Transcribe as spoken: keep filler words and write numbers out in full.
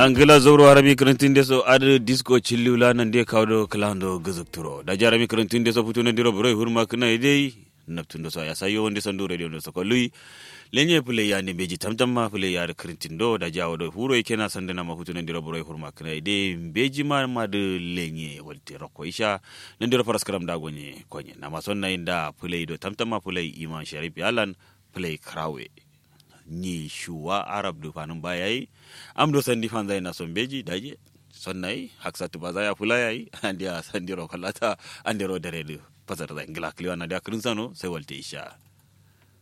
angila zoro harami krantinde so ad disco chillula nan de kawdo klando guzukturo da jarami krantinde so futu nan diro bro hurma kana idei naptundo so ya sayo wonde sandu radio no so ko lui lenye pule ya ne beji tamtamma pule ya krintindo da jawo do huro yake na sandana ma futu nan diro bro hurma kana idei beji ma ma de lenye wolte roko isha nan diro paraskram da gonye konye na ma sonna inda pule do tamtamma pule iman sharif yalan pule krawe ni shuwa arab do fanin bayai amdo sandi fanzai na sombeji daje sonnai haksatu bazaya fulayai andia sandiro kalata andiro deredu pasar da ngila kliwana da krinsano sai walte isha